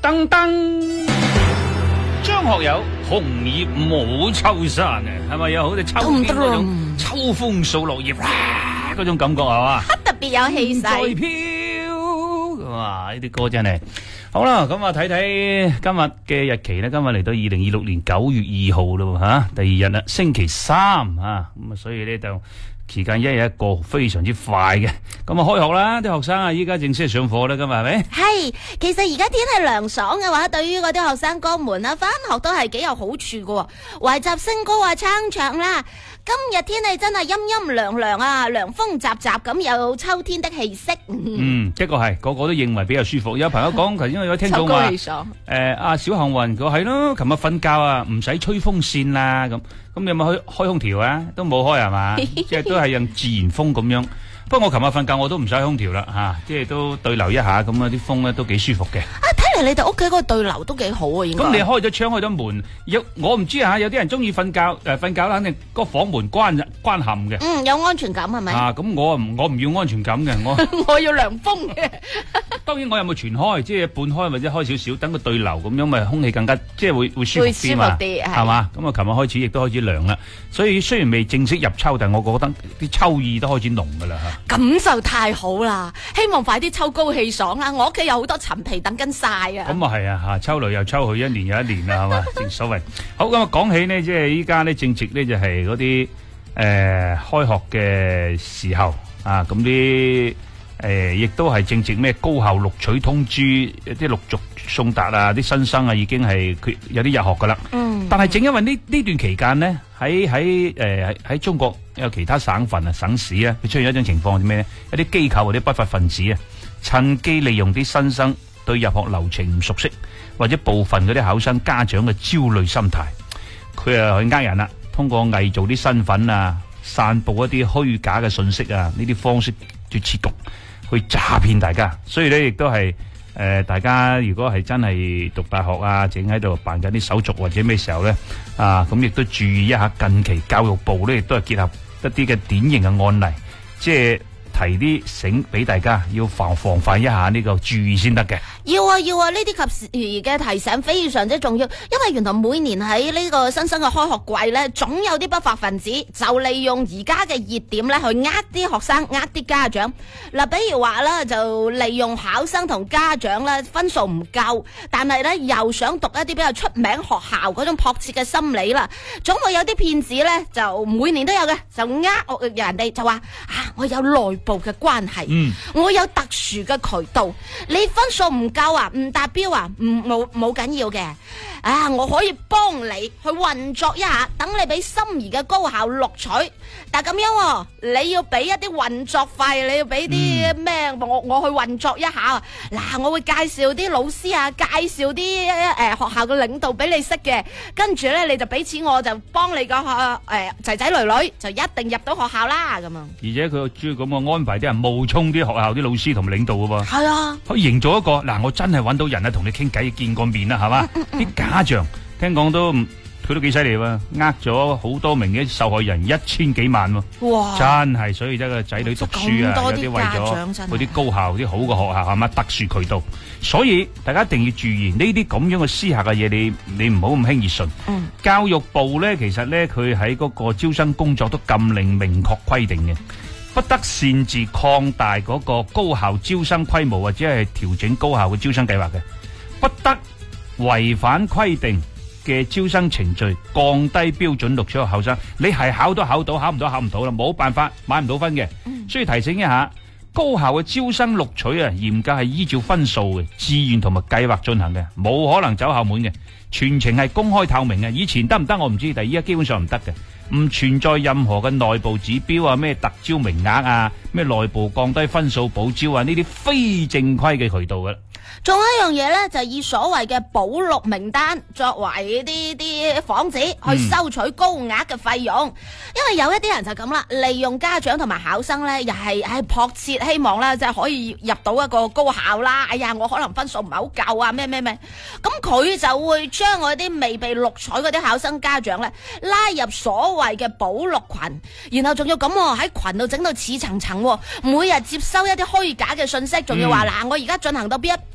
噔噔，張學友紅葉冇秋山啊，係咪有好似秋天嗰種秋風掃落葉嗰種感覺係嘛？ 特別有氣勢。 再飄，哇！呢啲歌真係好啦，咁啊睇睇今日嘅日期咧，今日嚟到2026年9月2號咯吓，第二日啦，星期三啊，咁啊所以咧就時間一日一個非常之快嘅，咁啊開學啦，啲學生啊依家正式上課啦，今日係咪？ 係，其實而家天氣涼爽嘅話，對於嗰啲學生哥們啊，翻學都係幾有好處嘅。懷集升高啊，撐場啦。今日天氣真係陰陰涼涼啊，涼風習習咁，有秋天的氣息。 的確係，個個都認為比較舒服。有朋友講，頭先我有聽到話，阿小幸運佢話係咯，琴日瞓覺啊，唔使吹風扇啦，咁你有冇開空調啊？都冇開係嘛？即係都係用自然風咁樣。不過我琴日瞓覺我都唔使空調啦，吓，即係都對流一下咁啊，啲風咧都幾舒服嘅。 睇嚟你哋屋企嗰個對流都幾好啊，應該。咁你開咗窗開咗門，我唔知啊，有啲人中意瞓覺瞓覺啦，肯定個房門關冚嘅。有安全感係咪？咁我唔要安全感嘅， 我要涼風嘅。 當然我有冇全開，即係半開或者開少少，等個對流咁樣，咪空氣更加即係會舒服啲嘛，係嘛？咁啊，琴日開始亦都開始涼啦，所以雖然未正式入秋，但係我覺得啲秋意都開始濃噶啦吓。 咁就太好啦！希望快啲秋高氣爽啦！我屋企有好多陳皮等緊曬啊！ 咁啊係啊嚇，秋來又秋去，一年又一年啦，係嘛？正所謂。好咁啊，講起呢，即係依家呢正值呢就係嗰啲開學嘅時候啊，咁啲亦都係正值咩高校錄取通知，啲陸續送達啊，啲新生啊已經係有啲入學噶啦。但係正因為呢段期間呢，喺中國有其他省份啊、省市啊，佢出現一種情況係咩咧？一啲機構或者不法分子啊，趁機利用啲新生對入學流程唔熟悉，或者部分嗰啲考生家長嘅焦慮心態，佢去呃人啦，通過偽造啲身份啊，散布一啲虛假嘅信息啊，呢啲方式去設局去詐騙大家。所以咧，亦都係大家如果係真係讀大學啊，正喺度辦緊啲手續或者咩時候咧咁亦都注意一下。近期教育部咧亦都係結合一啲嘅典型嘅案例，即係提啲醒俾大家，要防範一下呢個注意先得嘅。 要啊，呢啲及時嘅提醒非常之重要，因為原來每年喺呢個新生嘅開學季呢，總有啲不法分子就利用而家嘅熱點呢去呃啲學生、呃啲家長。嗱，比如話啦，就利用考生同家長呢分數唔夠，但係呢又想讀一啲比較出名學校嗰種迫切嘅心理啦，總會有啲騙子呢，就每年都有嘅，就呃人哋就話我有內部嘅關係，我有特殊嘅渠道，你分數唔夠啊，唔達標啊，冇緊要嘅，我可以幫你去運作一下，等你俾心儀嘅高校錄取。但咁樣你要俾一啲運作費，你要俾啲咩？我去運作一下。嗱，我會介紹啲老師啊，介紹啲學校嘅領導俾你識嘅，跟住咧你就俾錢，我就幫你個仔仔女女就一定入到學校啦咁啊。 而且佢主要咁嘅安排啲人冒充啲學校啲老師同領導嘅喎。 係啊， 可以營造一個嗱，我真係揾到人啊，同你傾偈見過面啦，係嘛？啲家長聽講佢都幾犀利喎，呃咗好多名嘅受害人1000幾萬喎。哇！真係，所以得個仔女讀書啊，有啲為咗嗰啲高校啲好嘅學校係嘛，特殊渠道。所以大家一定要注意呢啲咁樣嘅私下嘅嘢，你唔好咁輕易信。教育部咧，其實咧佢喺嗰個招生工作都禁令明確規定嘅，不得擅自擴大嗰個高校招生規模或者係調整高校嘅招生計劃嘅，不得違反規定嘅招生程序，降低標準錄取嘅學生。你係考到考到，考唔到考唔到啦，冇辦法買唔到分嘅。所以提醒一下，高校嘅招生錄取啊，嚴格係依照分數嘅志願同埋計劃進行嘅，冇可能走後門嘅，全程係公開透明嘅。以前得唔得我唔知，但係依家基本上唔得嘅。唔存在任何嘅內部指標啊，咩特招名額啊，咩內部降低分數補招啊，呢啲非正規嘅渠道嘅。 仲有一樣嘢咧，就以所謂嘅保錄名單作為啲幌子去收取高額嘅費用，因為有一啲人就咁啦，利用家長同埋考生咧，又係迫切希望咧，即係可以入到一個高校啦。哎呀，我可能分數唔係好夠啊，咩，咁佢就會將嗰啲未被錄取嗰啲考生家長咧拉入所謂嘅保錄群，然後仲要咁喺群度整到似層層，每日接收一啲虛假嘅信息，仲要話嗱，我而家進行到邊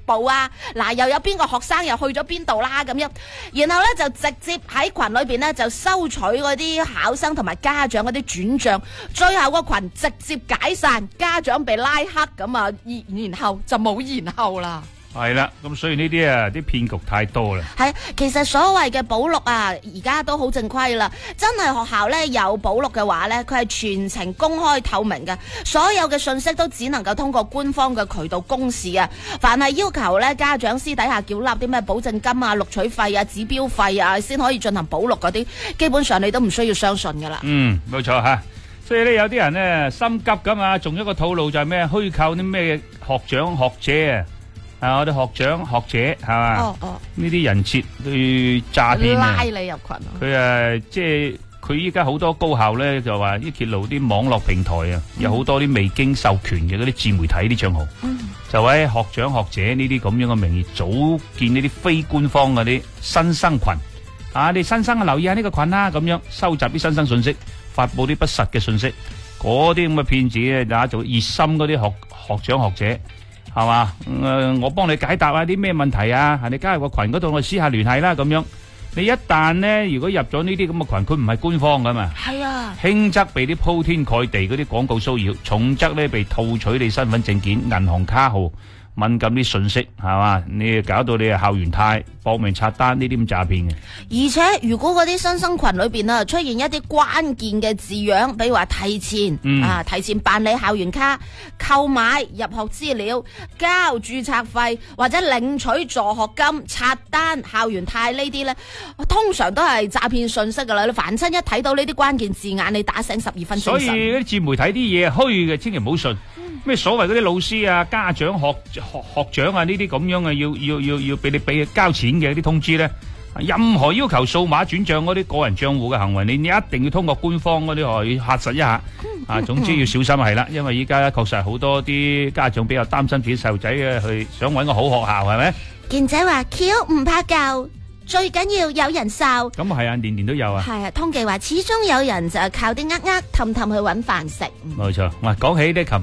部啊，嗱又有邊個學生又去咗邊度啦咁樣，然後咧就直接喺群裏邊咧就收取嗰啲考生同埋家長嗰啲轉賬，最後個群直接解散，家長被拉黑咁啊，然後就冇然後啦。 係啦，咁所以呢啲啊，啲騙局太多啦。 係，其實所謂嘅保錄啊，而家都好正規啦。真係學校咧有保錄嘅話咧，佢係全程公開透明嘅，所有嘅信息都只能夠通過官方嘅渠道公示啊。凡係要求咧家長私底下繳納啲咩保證金啊、錄取費啊、指標費啊，先可以進行保錄嗰啲，基本上你都唔需要相信噶啦。 冇錯吓。所以咧有啲人咧心急噶嘛，仲有一個套路就係咩虛構啲咩學長學姐啊，我哋學長學姐係嘛？呢啲人設去詐騙拉你入群。 佢即係佢依家好多高校咧就話啲揭露啲網絡平台啊，有好多啲未經授權嘅嗰啲自媒體啲賬號，就喺學長學姐呢啲咁樣嘅名義組建呢啲非官方嗰啲新生群啊，你新生啊留意下呢個群啦，咁樣收集啲新生信息，發佈啲不實嘅信息，嗰啲咁嘅騙子咧就熱心嗰啲學長學姐。係嘛？我幫你解答啊啲咩問題啊？你加入個群嗰度，我私下聯繫啦咁樣。你一旦呢，如果入咗呢啲咁嘅群，佢唔係官方噶嘛？係啊。輕則被啲鋪天蓋地嗰啲廣告騷擾，重則呢被套取你身份證件、銀行卡號、敏感啲信息，係嘛？你搞到你校園貸、搏命刷單呢啲咁詐騙嘅。而且如果嗰啲新生群裏邊啊出現一啲關鍵嘅字樣，比如話提前辦理校園卡、購買入學資料、交注冊費或者領取助學金、刷單、校園貸呢啲呢，通常都係詐騙信息噶啦。你凡親一睇到呢啲關鍵字眼，你打醒12分精神。所以嗰啲自媒體啲嘢虛嘅，千祈唔好信。咩所謂嗰啲老師啊、家長、學長啊呢啲咁樣嘅要俾你交錢嘅啲通知咧，任何要求數碼轉賬嗰啲個人賬戶嘅行為，你一定要通過官方嗰啲去核實一下。總之要小心係啦，因為依家確實好多啲家長比較擔心自己細路仔嘅去想揾個好學校，係咪？健仔話 Q 唔怕舊，最緊要有人受。咁係啊，年年都有啊。係啊，通記話始終有人就靠啲氹氹去揾飯食。冇錯，喂，講起呢琴